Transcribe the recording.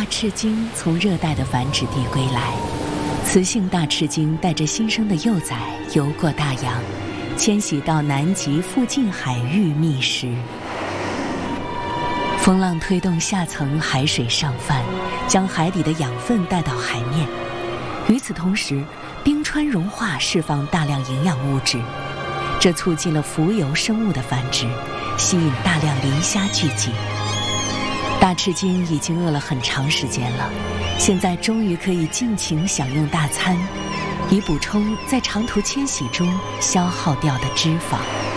翅鲸从热带的繁殖地归来，雌性大翅鲸带着新生的幼崽游过大洋，迁徙到南极附近海域觅食。风浪推动下层海水上泛，将海底的养分带到海面。与此同时，冰川融化释放大量营养物质，这促进了浮游生物的繁殖，吸引大量磷虾聚集。大翅鲸已经饿了很长时间了，现在终于可以尽情享用大餐，以补充在长途迁徙中消耗掉的脂肪。